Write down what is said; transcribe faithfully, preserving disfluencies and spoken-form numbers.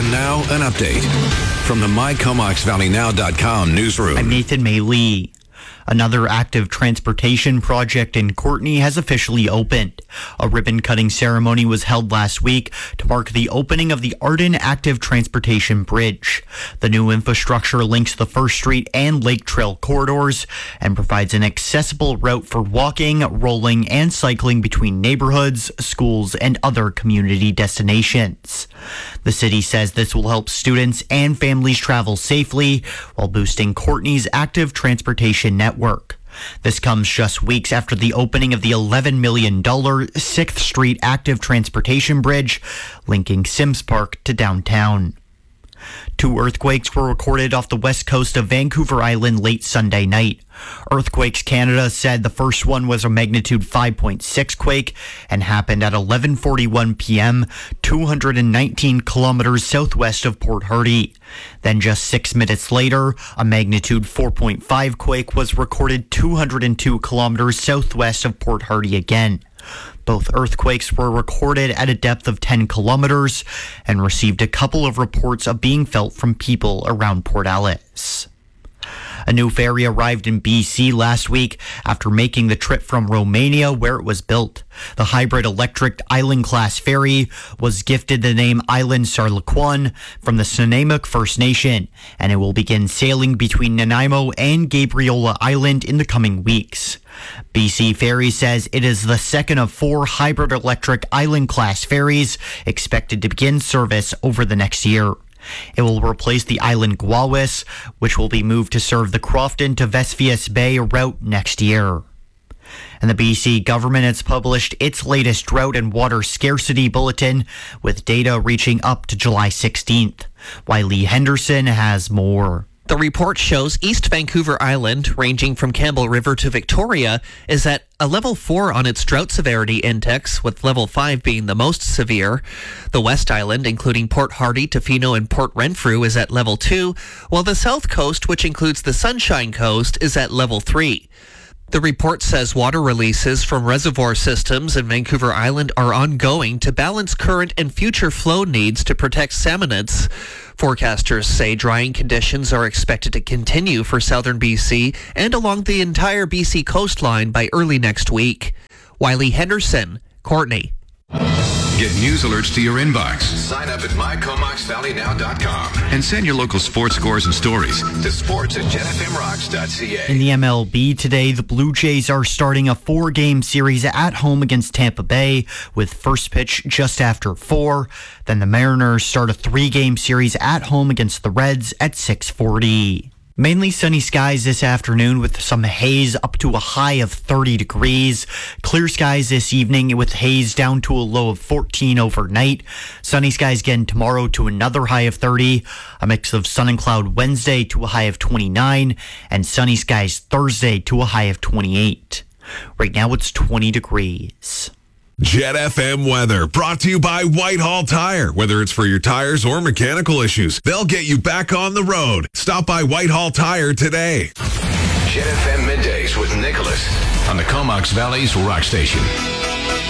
And now, an update from the my comox valley now dot com newsroom. I'm Nathan May-Lee. Another active transportation project in Courtenay has officially opened. A ribbon-cutting ceremony was held last week to mark the opening of the Arden Active Transportation Bridge. The new infrastructure links the First Street and Lake Trail corridors and provides an accessible route for walking, rolling, and cycling between neighborhoods, schools, and other community destinations. The city says this will help students and families travel safely while boosting Courtenay's active transportation network. Work. This comes just weeks after the opening of the eleven million dollars sixth Street Active Transportation Bridge linking Sims Park to downtown. Two earthquakes were recorded off the west coast of Vancouver Island late Sunday night. Earthquakes Canada said the first one was a magnitude five point six quake and happened at eleven forty-one p.m., two hundred nineteen kilometers southwest of Port Hardy. Then just six minutes later, a magnitude four point five quake was recorded two hundred two kilometers southwest of Port Hardy again. Both earthquakes were recorded at a depth of ten kilometers and received a couple of reports of being felt from people around Port Alice. A new ferry arrived in B C last week after making the trip from Romania where it was built. The hybrid electric Island-class ferry was gifted the name Island Sarlaquan from the Snuneymuxw First Nation, and it will begin sailing between Nanaimo and Gabriola Island in the coming weeks. B C Ferry says it is the second of four hybrid electric Island-class ferries expected to begin service over the next year. It will replace the Island Guawis, which will be moved to serve the Crofton to Vesuvius Bay route next year. And the B C government has published its latest drought and water scarcity bulletin with data reaching up to July sixteenth. Wiley Henderson has more. The report shows East Vancouver Island, ranging from Campbell River to Victoria, is at a level four on its drought severity index, with level five being the most severe. The West Island, including Port Hardy, Tofino, and Port Renfrew, is at level two, while the South Coast, which includes the Sunshine Coast, is at level three. The report says water releases from reservoir systems in Vancouver Island are ongoing to balance current and future flow needs to protect salmonids. Forecasters say drying conditions are expected to continue for southern B C and along the entire B C coastline by early next week. Wiley Henderson, Courtenay. Get news alerts to your inbox. Sign up at my comox valley now dot com And send your local sports scores and stories to sports at jet f m rocks dot c a. In the M L B today, the Blue Jays are starting a four-game series at home against Tampa Bay with first pitch just after four. Then the Mariners start a three-game series at home against the Reds at six forty. Mainly sunny skies this afternoon with some haze up to a high of thirty degrees. Clear skies this evening with haze down to a low of fourteen overnight. Sunny skies again tomorrow to another high of thirty. A mix of sun and cloud Wednesday to a high of twenty-nine. And sunny skies Thursday to a high of twenty-eight. Right now it's twenty degrees. Jet F M weather brought to you by Whitehall Tire. Whether it's for your tires or mechanical issues, they'll get you back on the road. Stop by Whitehall Tire today. Jet F M middays with Nicholas on the Comox Valley's Rock Station.